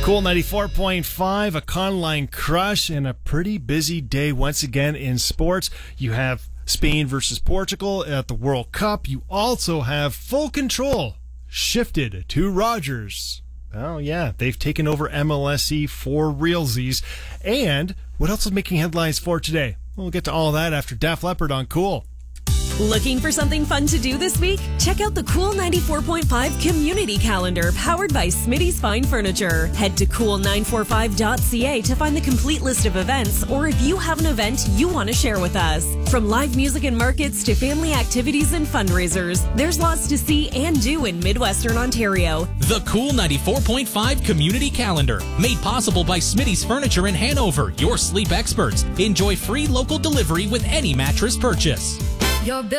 Cool 94.5, a Conline crush, and a pretty busy day once again in sports. You have Spain versus Portugal at the World Cup. You also have full control shifted to Rogers. Oh, yeah, they've taken over MLSE for realsies. And what else is making headlines for today? We'll get to all that after Def Leppard on Cool. Looking for something fun to do this week? Check out the Cool 94.5 Community Calendar powered by Smitty's Fine Furniture. Head to cool945.ca to find the complete list of events, or if you have an event you want to share with us. From live music and markets to family activities and fundraisers, there's lots to see and do in Midwestern Ontario. The Cool 94.5 Community Calendar, made possible by Smitty's Furniture in Hanover, your sleep experts. Enjoy free local delivery with any mattress purchase. Your